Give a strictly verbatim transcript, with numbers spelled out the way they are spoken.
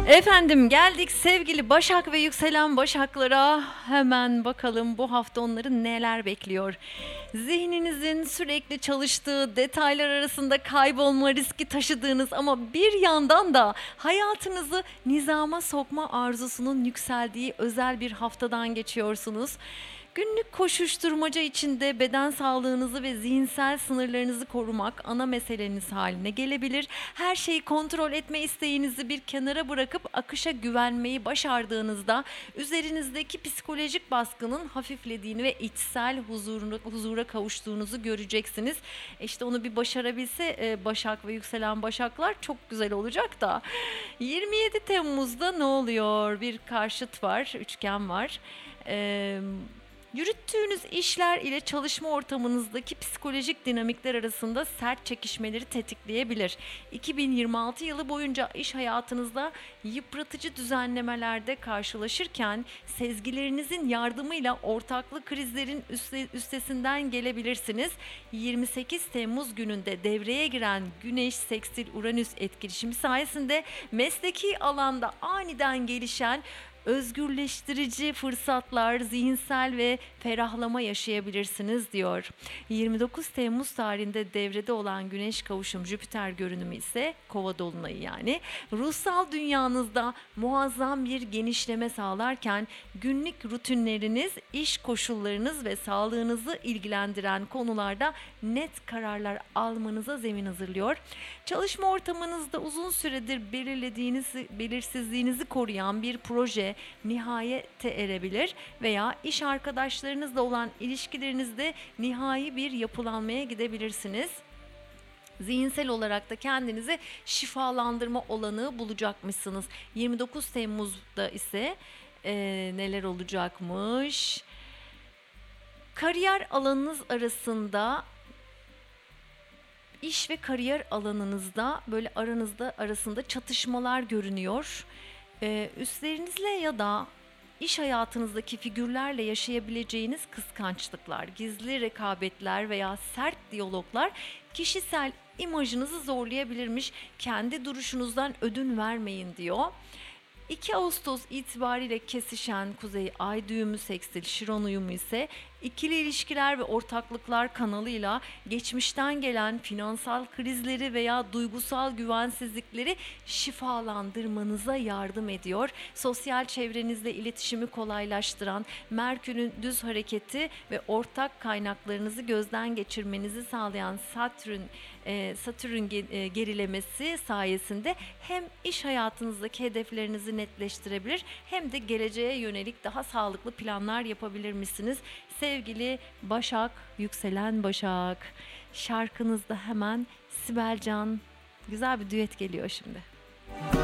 Efendim geldik sevgili Başak ve yükselen Başaklara. Hemen bakalım bu hafta onları neler bekliyor. Zihninizin sürekli çalıştığı, detaylar arasında kaybolma riski taşıdığınız ama bir yandan da hayatınızı nizama sokma arzusunun yükseldiği özel bir haftadan geçiyorsunuz. Günlük koşuşturmaca içinde beden sağlığınızı ve zihinsel sınırlarınızı korumak ana meseleniz haline gelebilir. Her şeyi kontrol etme isteğinizi bir kenara bırakıp akışa güvenmeyi başardığınızda üzerinizdeki psikolojik baskının hafiflediğini ve içsel huzuruna, huzura kavuştuğunuzu göreceksiniz. İşte onu bir başarabilse e, Başak ve yükselen Başaklar çok güzel olacak da. yirmi yedi Temmuz'da ne oluyor? Bir karşıt var, üçgen var. Eee Yürüttüğünüz işler ile çalışma ortamınızdaki psikolojik dinamikler arasında sert çekişmeleri tetikleyebilir. iki bin yirmi altı yılı boyunca iş hayatınızda yıpratıcı düzenlemelerde karşılaşırken sezgilerinizin yardımıyla ortaklı krizlerin üste, üstesinden gelebilirsiniz. yirmi sekiz Temmuz gününde devreye giren Güneş Sekstil Uranüs etkileşimi sayesinde mesleki alanda aniden gelişen özgürleştirici fırsatlar, zihinsel ve ferahlama yaşayabilirsiniz diyor. yirmi dokuz Temmuz tarihinde devrede olan Güneş kavuşum Jüpiter görünümü ise Kova dolunayı yani ruhsal dünyanızda muazzam bir genişleme sağlarken günlük rutinleriniz, iş koşullarınız ve sağlığınızı ilgilendiren konularda net kararlar almanıza zemin hazırlıyor. Çalışma ortamınızda uzun süredir belirlediğiniz belirsizliğinizi koruyan bir proje nihayete erebilir veya iş arkadaşlarınızla olan ilişkilerinizde nihai bir yapılanmaya gidebilirsiniz. Zihinsel olarak da kendinizi şifalandırma olanağı bulacakmışsınız. yirmi dokuz Temmuz'da ise e, neler olacakmış? Kariyer alanınız arasında İş ve kariyer alanınızda böyle aranızda arasında çatışmalar görünüyor. Ee, üstlerinizle ya da iş hayatınızdaki figürlerle yaşayabileceğiniz kıskançlıklar, gizli rekabetler veya sert diyaloglar kişisel imajınızı zorlayabilirmiş. Kendi duruşunuzdan ödün vermeyin diyor. iki Ağustos itibariyle kesişen Kuzey Ay düğümü sekstil Şiron uyumu ise ikili ilişkiler ve ortaklıklar kanalıyla geçmişten gelen finansal krizleri veya duygusal güvensizlikleri şifalandırmanıza yardım ediyor. Sosyal çevrenizle iletişimi kolaylaştıran Merkür'ün düz hareketi ve ortak kaynaklarınızı gözden geçirmenizi sağlayan Satürn e, Satürn ge- gerilemesi sayesinde hem iş hayatınızdaki hedeflerinizi netleştirebilir hem de geleceğe yönelik daha sağlıklı planlar yapabilir misiniz? Sevgili Başak, yükselen Başak, şarkınızda hemen Sibel Can, güzel bir düet geliyor şimdi.